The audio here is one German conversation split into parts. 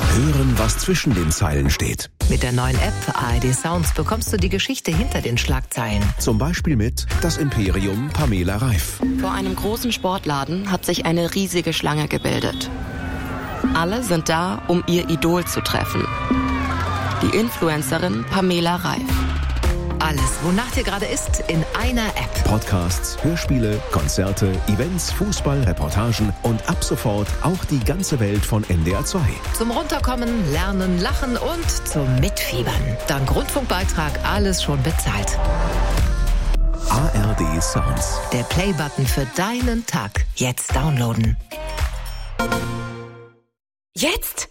Hören, was zwischen den Zeilen steht. Mit der neuen App ARD Sounds bekommst du die Geschichte hinter den Schlagzeilen. Zum Beispiel mit Das Imperium Pamela Reif. Vor einem großen Sportladen hat sich eine riesige Schlange gebildet. Alle sind da, um ihr Idol zu treffen. Die Influencerin Pamela Reif. Alles, wonach dir gerade ist, in einer App. Podcasts, Hörspiele, Konzerte, Events, Fußball, Reportagen und ab sofort auch die ganze Welt von NDR 2. Zum Runterkommen, Lernen, Lachen und zum Mitfiebern. Dank Rundfunkbeitrag alles schon bezahlt. ARD Sounds. Der Play-Button für deinen Tag. Jetzt downloaden. Jetzt?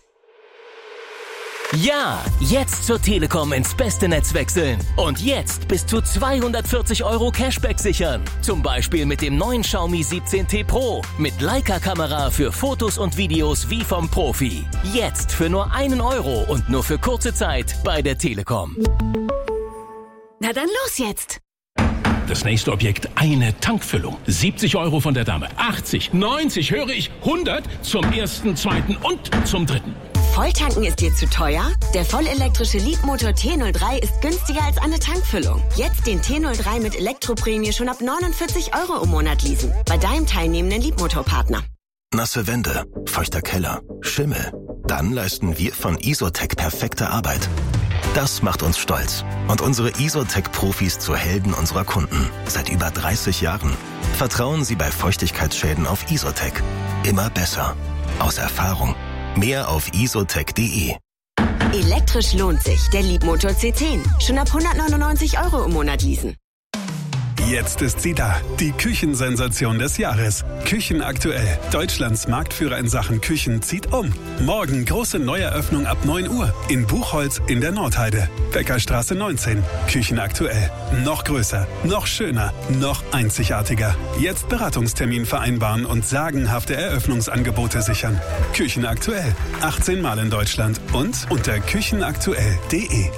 Ja, jetzt zur Telekom ins beste Netz wechseln. Und jetzt bis zu 240 € Cashback sichern. Zum Beispiel mit dem neuen Xiaomi 17T Pro. Mit Leica-Kamera für Fotos und Videos wie vom Profi. Jetzt für nur 1 € und nur für kurze Zeit bei der Telekom. Na dann los jetzt! Das nächste Objekt, eine Tankfüllung. 70 € von der Dame, 80, 90, höre ich, 100 zum ersten, zweiten und zum dritten. Volltanken ist dir zu teuer? Der vollelektrische Leapmotor T03 ist günstiger als eine Tankfüllung. Jetzt den T03 mit Elektroprämie schon ab 49 € im Monat leasen. Bei deinem teilnehmenden Leapmotor-Partner. Nasse Wände, feuchter Keller, Schimmel. Dann leisten wir von Isotec perfekte Arbeit. Das macht uns stolz und unsere Isotec-Profis zu Helden unserer Kunden. Seit über 30 Jahren. Vertrauen Sie bei Feuchtigkeitsschäden auf Isotec. Immer besser. Aus Erfahrung. Mehr auf isotec.de. Elektrisch lohnt sich. Der Leapmotor C10. Schon ab 199 € im Monat leasen. Jetzt ist sie da, die Küchensensation des Jahres. Küchenaktuell. Deutschlands Marktführer in Sachen Küchen zieht um. Morgen große Neueröffnung ab 9 Uhr in Buchholz in der Nordheide. Bäckerstraße 19. Küchenaktuell. Noch größer, noch schöner, noch einzigartiger. Jetzt Beratungstermin vereinbaren und sagenhafte Eröffnungsangebote sichern. Küchenaktuell. 18 Mal in Deutschland und unter küchenaktuell.de.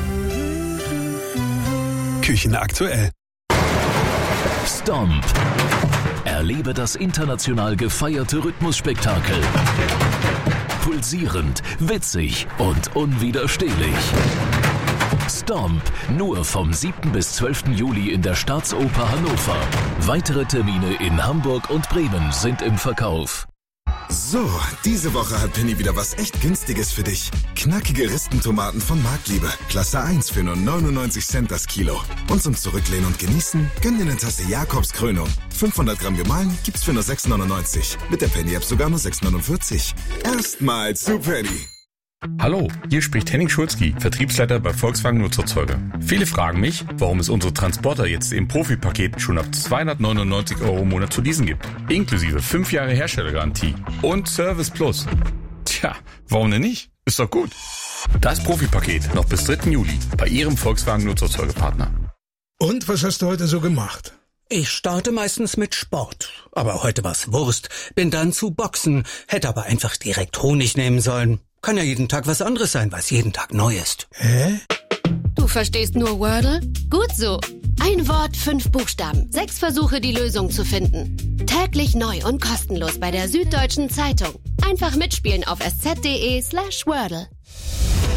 Küchenaktuell. Stomp. Erlebe das international gefeierte Rhythmusspektakel. Pulsierend, witzig und unwiderstehlich. Stomp, nur vom 7. bis 12. Juli in der Staatsoper Hannover. Weitere Termine in Hamburg und Bremen sind im Verkauf. So, diese Woche hat Penny wieder was echt Günstiges für dich. Knackige Ristentomaten von Marktliebe. Klasse 1 für nur 99 Cent das Kilo. Und zum Zurücklehnen und Genießen, gönn dir eine Tasse Jakobs Krönung. 500 Gramm gemahlen gibt's für nur 6,99. Mit der Penny-App sogar nur 6,49. Erstmals zu Penny. Hallo, hier spricht Henning Schulzki, Vertriebsleiter bei Volkswagen Nutzerzeuger. Viele fragen mich, warum es unsere Transporter jetzt im Profi-Paket schon ab 299 € im Monat zu leasen gibt. Inklusive 5 Jahre Herstellergarantie und Service Plus. Tja, warum denn nicht? Ist doch gut. Das Profi-Paket noch bis 3. Juli bei Ihrem Volkswagen Nutzerzeugerpartner. Und was hast du heute so gemacht? Ich starte meistens mit Sport. Aber heute war's Wurst. Bin dann zu Boxen. Hätte aber einfach direkt Honig nehmen sollen. Kann ja jeden Tag was anderes sein, was jeden Tag neu ist. Hä? Du verstehst nur Wordle? Gut so. Ein Wort, 5 Buchstaben. 6 Versuche, die Lösung zu finden. Täglich neu und kostenlos bei der Süddeutschen Zeitung. Einfach mitspielen auf sz.de/Wordle.